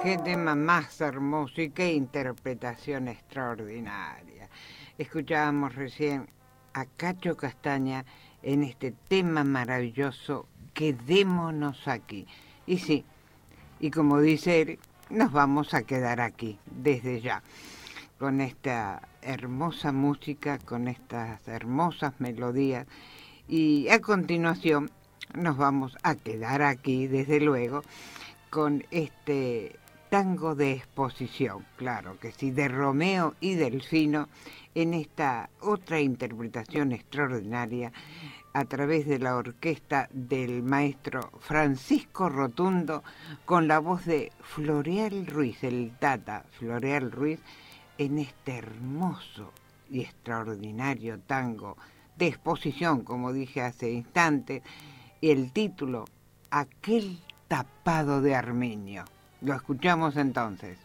Qué tema más hermoso y qué interpretación extraordinaria. Escuchábamos recién a Cacho Castaña en este tema maravilloso, Quedémonos aquí. Y sí, y como dice él, nos vamos a quedar aquí, desde ya, con esta hermosa música, con estas hermosas melodías. Y a continuación nos vamos a quedar aquí, desde luego, con este tango de exposición, claro que sí, de Romeo y Delfino, en esta otra interpretación extraordinaria a través de la orquesta del maestro Francisco Rotundo, con la voz de Floreal Ruiz, el Tata Floreal Ruiz, en este hermoso y extraordinario tango de exposición, como dije hace instantes, y el título, Aquel tapado de armiño. Lo escuchamos entonces.